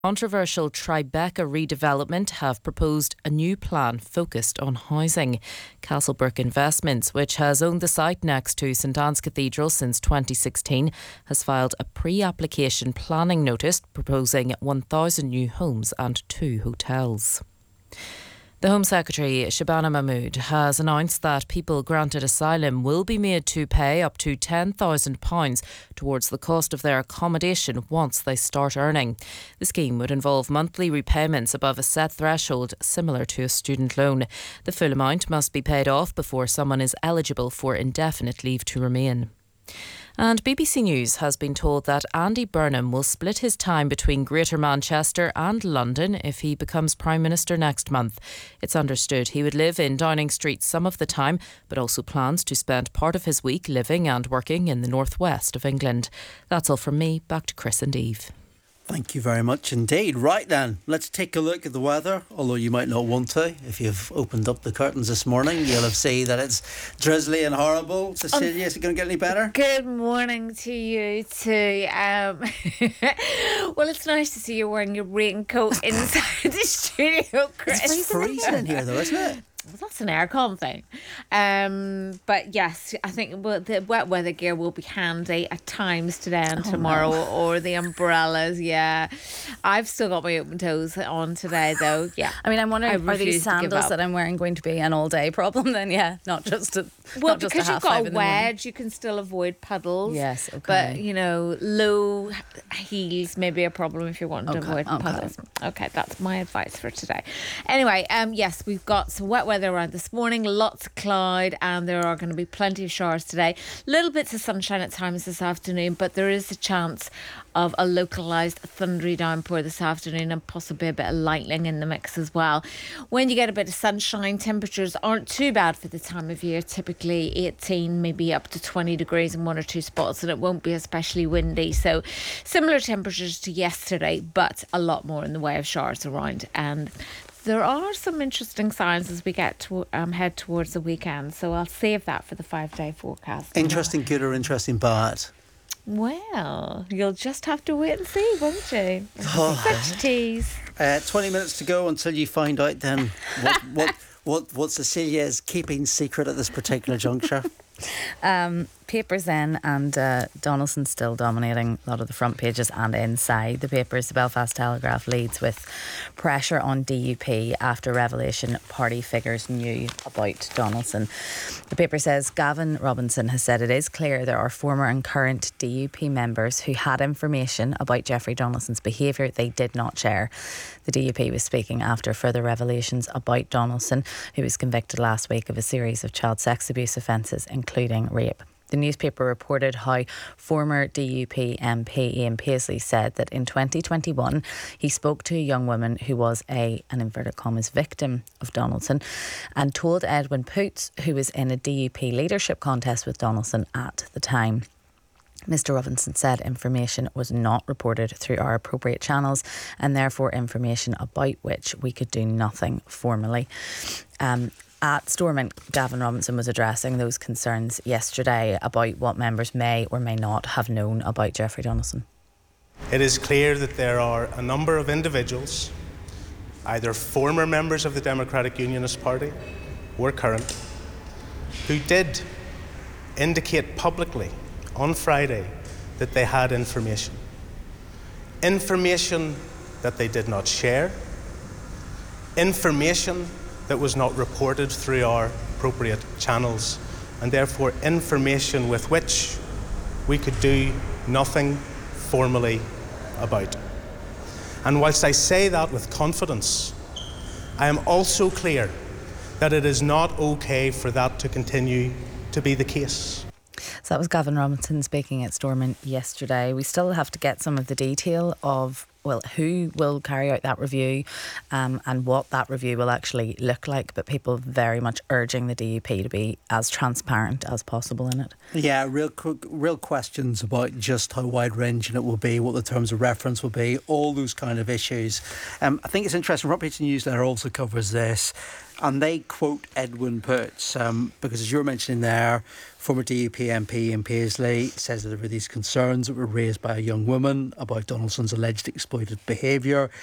Controversial Tribeca redevelopment have proposed a new plan focused on housing. Castlebrook Investments, which has owned the site next to St Anne's Cathedral since 2016, has filed a pre-application planning notice proposing 1,000 new homes and 2 hotels. The Home Secretary, Shabana Mahmood, has announced that people granted asylum will be made to pay up to £10,000 towards the cost of their accommodation once they start earning. The scheme would involve monthly repayments above a set threshold similar to a student loan. The full amount must be paid off before someone is eligible for indefinite leave to remain. And BBC News has been told that Andy Burnham will split his time between Greater Manchester and London if he becomes Prime Minister next month. It's understood he would live in Downing Street some of the time, but also plans to spend part of his week living and working in the northwest of England. That's all from me. Back to Chris and Eve. Thank you very much indeed. Right then, let's take a look at the weather, although you might not want to. If you've opened up the curtains this morning, you'll have seen that it's drizzly and horrible. Cecilia, is it going to get any better? Good morning to you too. Well, it's nice to see you wearing your raincoat inside the studio, Chris. It's freezing in here though, isn't it? Well, that's an aircon thing. But yes, I think the wet weather gear will be handy at times today and tomorrow, or the umbrellas. Yeah, I've still got my open toes on today though. Yeah, I mean, I'm wondering, are these sandals that I'm wearing going to be an all-day problem then? Yeah, not just a well, not just because a you've got a wedge, you can still avoid puddles. Yes, okay. But you know, low heels may be a problem if you're wanting to avoid puddles. Okay, that's my advice for today. Anyway, yes, we've got some wet weather around this morning, lots of cloud, and there are going to be plenty of showers today. Little bits of sunshine at times this afternoon, but there is a chance of a localised thundery downpour this afternoon and possibly a bit of lightning in the mix as well. When you get a bit of sunshine, temperatures aren't too bad for the time of year, typically 18, maybe up to 20 degrees in one or two spots, and it won't be especially windy. So similar temperatures to yesterday, but a lot more in the way of showers around. And there are some interesting signs as we get to head towards the weekend, so I'll save that for the 5-day forecast. Interesting good or interesting bad? Well, you'll just have to wait and see, won't you? Such tease. 20 minutes to go until you find out then what Cecilia is keeping secret at this particular juncture. Papers then, and Donaldson still dominating a lot of the front pages and inside the papers. The Belfast Telegraph leads with pressure on DUP after revelation party figures knew about Donaldson. The paper says Gavin Robinson has said it is clear there are former and current DUP members who had information about Jeffrey Donaldson's behaviour they did not share. The DUP was speaking after further revelations about Donaldson, who was convicted last week of a series of child sex abuse offences, including rape. The newspaper reported how former DUP MP Ian Paisley said that in 2021 he spoke to a young woman who was an inverted commas victim of Donaldson, and told Edwin Poots, who was in a DUP leadership contest with Donaldson at the time. Mr Robinson said information was not reported through our appropriate channels, and therefore information about which we could do nothing formally. At Stormont, Gavin Robinson was addressing those concerns yesterday about what members may or may not have known about Jeffrey Donaldson. It is clear that there are a number of individuals, either former members of the Democratic Unionist Party or current, who did indicate publicly on Friday that they had information. Information that they did not share, information that was not reported through our appropriate channels, and therefore information with which we could do nothing formally about. And whilst I say that with confidence, I am also clear that it is not okay for that to continue to be the case. So that was Gavin Robinson speaking at Stormont yesterday. We still have to get some of the detail of, well, who will carry out that review and what that review will actually look like, but people very much urging the DUP to be as transparent as possible in it. Yeah, real questions about just how wide-ranging it will be, what the terms of reference will be, all those kind of issues. I think it's interesting, Front Page Newsletter also covers this. and they quote Edwin Poots, because as you were mentioning there, former DUP MP in Paisley says that there were these concerns that were raised by a young woman about Donaldson's alleged exploited behaviour.